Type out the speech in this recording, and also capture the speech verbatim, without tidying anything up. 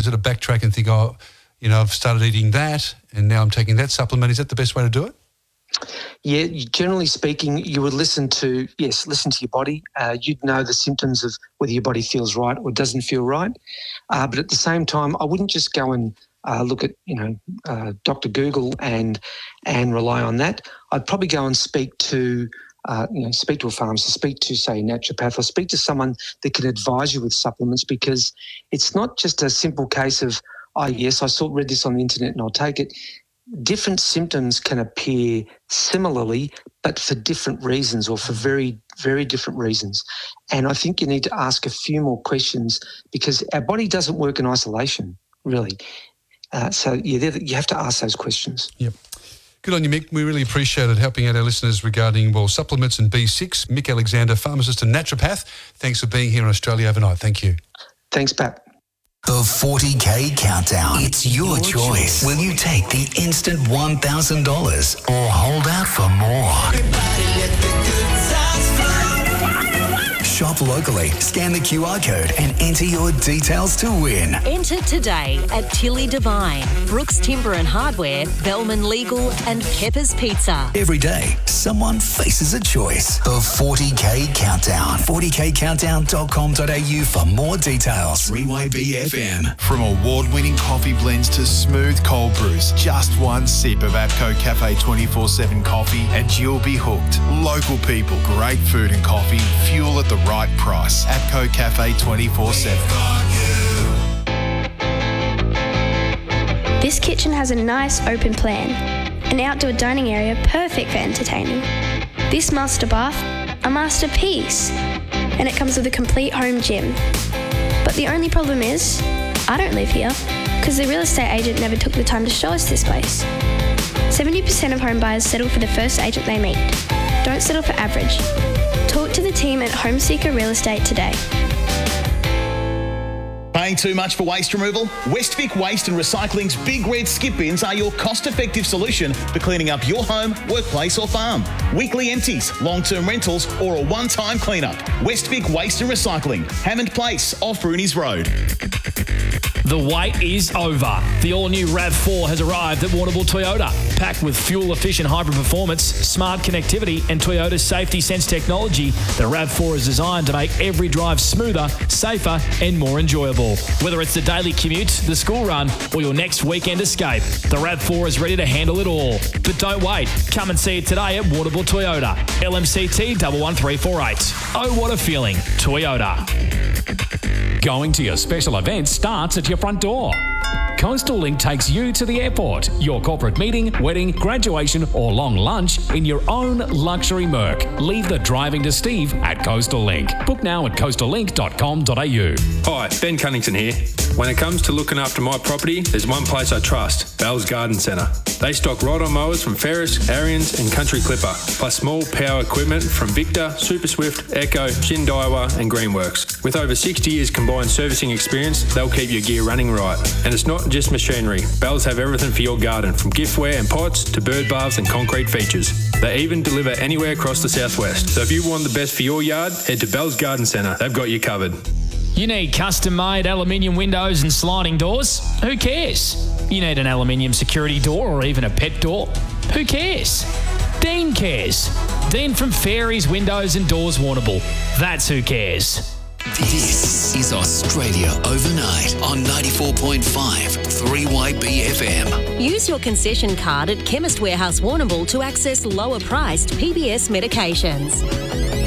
Is it a backtrack and think, oh, you know, I've started eating that and now I'm taking that supplement? Is that the best way to do it? Yeah, generally speaking, you would listen to, yes, listen to your body. Uh, you'd know the symptoms of whether your body feels right or doesn't feel right. Uh, but at the same time, I wouldn't just go and uh, look at, you know, uh, Doctor Google and and rely on that. I'd probably go and speak to, uh, you know, speak to a pharmacist, speak to, say, a naturopath, or speak to someone that can advise you with supplements, because it's not just a simple case of, oh, yes, I saw read this on the internet and I'll take it. Different symptoms can appear similarly, but for different reasons or for very, very different reasons. And I think you need to ask a few more questions, because our body doesn't work in isolation, really. Uh, so, yeah, you have to ask those questions. Yep. Good on you, Mick. We really appreciate it, helping out our listeners regarding, well, supplements and B six. Mick Alexander, pharmacist and naturopath. Thanks for being here in Australia overnight. Thank you. Thanks, Pat. The forty K Countdown. It's your, your choice. choice. Will you take the instant one thousand dollars or hold out for more? Everybody let the good times flow. Shop locally, scan the Q R code and enter your details to win. Enter today at Tilly Devine, Brooks Timber and Hardware, Bellman Legal and Pepper's Pizza. Every day, someone faces a choice. The forty K Countdown. forty K countdown dot com dot a u for more details. three Y B F M. From award-winning coffee blends to smooth cold brews, just one sip of APCO Cafe twenty-four seven coffee and you'll be hooked. Local people, great food and coffee, fuel at the right price. APCO Cafe twenty-four seven. This kitchen has a nice open plan. An outdoor dining area perfect for entertaining. This master bath, a masterpiece. And it comes with a complete home gym. But the only problem is, I don't live here, because the real estate agent never took the time to show us this place. seventy percent of home buyers settle for the first agent they meet. Don't settle for average. Talk to the team at Homeseeker Real Estate today. Paying too much for waste removal? Westvic Waste and Recycling's Big Red Skip Bins are your cost-effective solution for cleaning up your home, workplace or farm. Weekly empties, long-term rentals or a one-time cleanup. Westvic Waste and Recycling, Hammond Place, off Rooney's Road. The wait is over. The all-new RAV four has arrived at Warrnambool Toyota. Packed with fuel-efficient hybrid performance, smart connectivity and Toyota's Safety Sense technology, the RAV four is designed to make every drive smoother, safer and more enjoyable. Whether it's the daily commute, the school run or your next weekend escape, the RAV four is ready to handle it all. But don't wait. Come and see it today at Warrnambool Toyota. L M C T one one three four eight. Oh, what a feeling. Toyota. Going to your special event starts at your front door. Coastal Link takes you to the airport, your corporate meeting, wedding, graduation or long lunch in your own luxury Merc. Leave the driving to Steve at Coastal Link. Book now at coastal link dot com dot a u. Hi, Ben Cunnington here. When it comes to looking after my property, there's one place I trust, Bell's Garden Centre. They stock ride-on mowers from Ferris, Ariens and Country Clipper, plus small power equipment from Victor, Super Swift, Echo, Shin Daiwa and Greenworks. With over sixty years combined servicing experience, they'll keep your gear running right. And it's not just machinery. Bells have everything for your garden, from giftware and pots to bird baths and concrete features. They even deliver anywhere across the southwest. So if you want the best for your yard, head to Bell's Garden Centre. They've got you covered. You need custom-made aluminium windows and sliding doors? Who cares? You need an aluminium security door or even a pet door? Who cares? Dean cares. Dean from Fairies Windows and Doors Warrnambool. That's who cares. This is Australia Overnight on ninety-four point five three Y B F M. Use your concession card at Chemist Warehouse Warrnambool to access lower-priced P B S medications.